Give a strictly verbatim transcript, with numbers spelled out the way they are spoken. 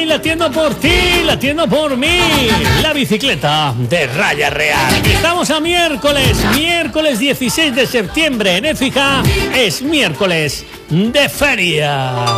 latiendo por ti, latiendo por mí. La bicicleta de Raya Real. Estamos a miércoles, miércoles dieciséis de septiembre. En Écija es miércoles de feria.